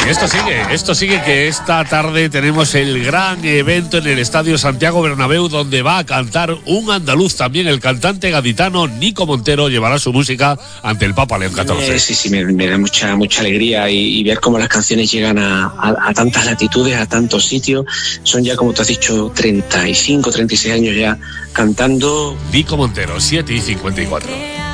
Esto sigue que esta tarde tenemos el gran evento en el Estadio Santiago Bernabéu, donde va a cantar un andaluz también. El cantante gaditano Nico Montero llevará su música ante el Papa León XIV. Sí, me da mucha alegría y ver cómo las canciones llegan a tantas latitudes, a tantos sitios. Son ya, como tú has dicho, 35, 36 años ya cantando. Nico Montero, 7:54.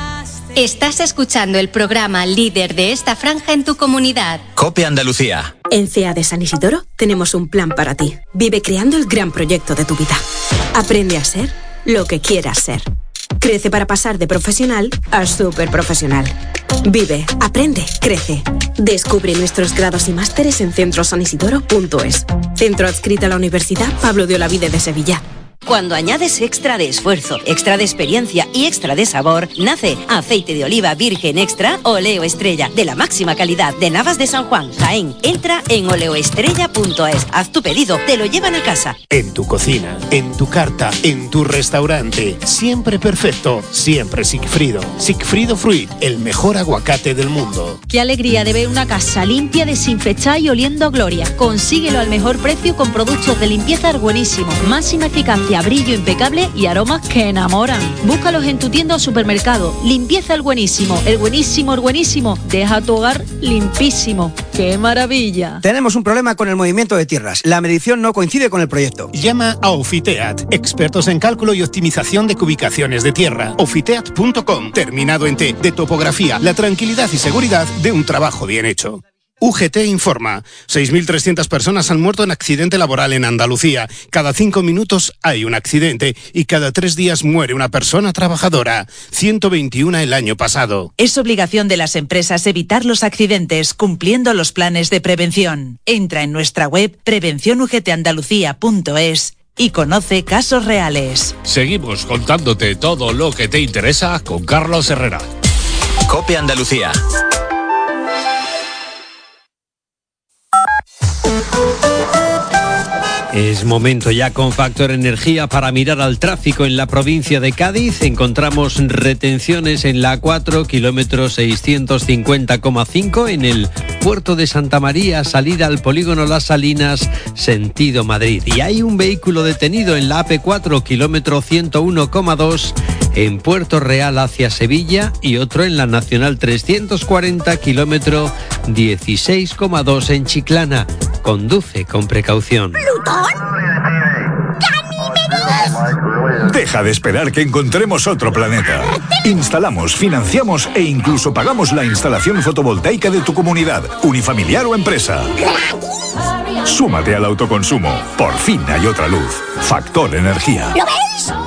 Estás escuchando el programa líder de esta franja en tu comunidad. COPE Andalucía. En CEA de San Isidoro tenemos un plan para ti. Vive creando el gran proyecto de tu vida. Aprende a ser lo que quieras ser. Crece para pasar de profesional a superprofesional. Vive, aprende, crece. Descubre nuestros grados y másteres en centrosanisidoro.es. Centro adscrito a la Universidad Pablo de Olavide de Sevilla. Cuando añades extra de esfuerzo, extra de experiencia y extra de sabor, nace aceite de oliva virgen extra Oleo Estrella, de la máxima calidad de Navas de San Juan, Jaén. Entra en oleoestrella.es, haz tu pedido, te lo llevan a casa. En tu cocina, en tu carta, en tu restaurante, siempre perfecto, siempre Sigfrido. Sigfrido Fruit, el mejor aguacate del mundo. Qué alegría de ver una casa limpia, desinfectada y oliendo a gloria. Consíguelo al mejor precio con productos de limpieza buenísimo, máxima eficacia, brillo impecable y aromas que enamoran. Búscalos en tu tienda o supermercado. Limpieza el buenísimo. El buenísimo. Deja tu hogar limpísimo. ¡Qué maravilla! Tenemos un problema con el movimiento de tierras. La medición no coincide con el proyecto. Llama a Ofiteat, expertos en cálculo y optimización de cubicaciones de tierra. Ofiteat.com, terminado en T, de topografía, la tranquilidad y seguridad de un trabajo bien hecho. UGT informa. 6.300 personas han muerto en accidente laboral en Andalucía. Cada 5 minutos hay un accidente y cada 3 días muere una persona trabajadora. 121 el año pasado. Es obligación de las empresas evitar los accidentes cumpliendo los planes de prevención. Entra en nuestra web prevencionugtandalucía.es y conoce casos reales. Seguimos contándote todo lo que te interesa con Carlos Herrera. COPE Andalucía. Es momento ya con Factor Energía para mirar al tráfico en la provincia de Cádiz. Encontramos retenciones en la A4, kilómetro 650,5 en el puerto de Santa María, salida al polígono Las Salinas, sentido Madrid. Y hay un vehículo detenido en la AP4, kilómetro 101,2 en Puerto Real hacia Sevilla y otro en la Nacional 340, kilómetro 16,2 en Chiclana. Conduce con precaución. ¿Plutón? ¡Ganímedes! Deja de esperar que encontremos otro planeta. Instalamos, financiamos e incluso pagamos la instalación fotovoltaica de tu comunidad, unifamiliar o empresa. Súmate al autoconsumo. Por fin hay otra luz. Factor Energía. ¿Lo ves?